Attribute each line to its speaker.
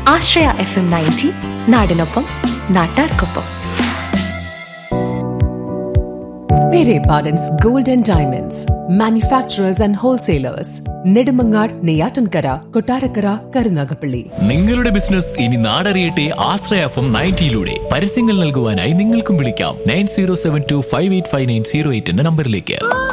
Speaker 1: ആശ്രയ FM 90, നാടിനൊപ്പം നാട്ടാർക്കൊപ്പം.
Speaker 2: Pere Pardon's Gold and Diamonds, manufacturers and wholesalers. Nedumangad, Neyyattinkara, Kottarakkara, Karunagappally.
Speaker 3: നിങ്ങളുടെ ബിസിനസ് ഇനി നാടറിയട്ടെ ആശ്രയ FM 90 പരസ്യങ്ങൾ നൽകുവാനായി നിങ്ങൾക്കും വിളിക്കാം 9072585908 എന്ന നമ്പറിലേക്ക്.